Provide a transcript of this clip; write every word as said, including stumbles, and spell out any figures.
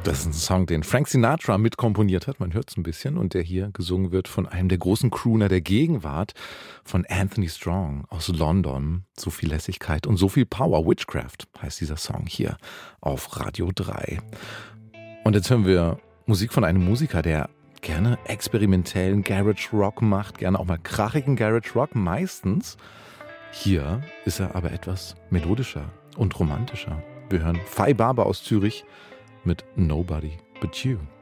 Das ist ein Song, den Frank Sinatra mitkomponiert hat, man hört es ein bisschen, und der hier gesungen wird von einem der großen Crooner der Gegenwart, von Anthony Strong aus London. So viel Lässigkeit und so viel Power. Witchcraft heißt dieser Song hier auf Radio drei. Und jetzt hören wir Musik von einem Musiker, der gerne experimentellen Garage Rock macht, gerne auch mal krachigen Garage Rock, meistens. Hier ist er aber etwas melodischer und romantischer. Wir hören Fai Barber aus Zürich mit Nobody But You.